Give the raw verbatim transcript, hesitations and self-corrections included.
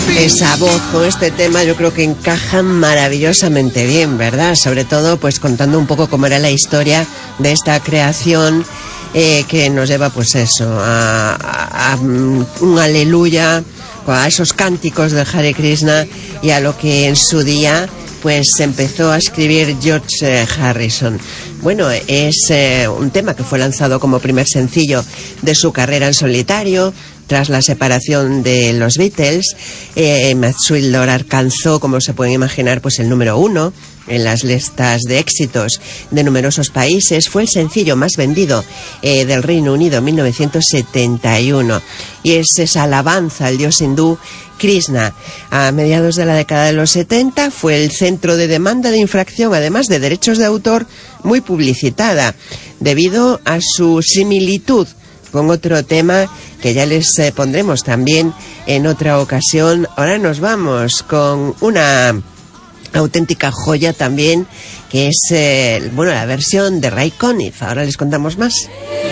Esa voz con este tema yo creo que encaja maravillosamente bien, ¿verdad? Sobre todo pues contando un poco cómo era la historia de esta creación eh, que nos lleva pues eso a, a, a un aleluya, a esos cánticos del Hare Krishna y a lo que en su día pues empezó a escribir George Harrison. Bueno, es eh, un tema que fue lanzado como primer sencillo de su carrera en solitario. Tras la separación de los Beatles, eh, Mad Sweet Lord alcanzó, como se pueden imaginar, pues el número uno en las listas de éxitos de numerosos países. Fue el sencillo más vendido eh, del Reino Unido en mil novecientos setenta y uno. Y es esa alabanza al dios hindú Krishna. A mediados de la década de los setenta fue el centro de demanda de infracción, además de derechos de autor, muy publicitada, debido a su similitud con otro tema que ya les eh, pondremos también en otra ocasión. Ahora nos vamos con una auténtica joya también, que es eh, bueno, la versión de Ray Conniff. Ahora les contamos más.